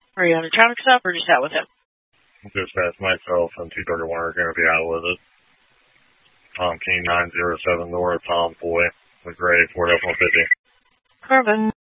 Are you on a traffic stop or just out with him? Dispatch, myself and 231 are going to be out with it. Tom King 907 North, Tom Boy, with Gray, Ford F-150. Perfect.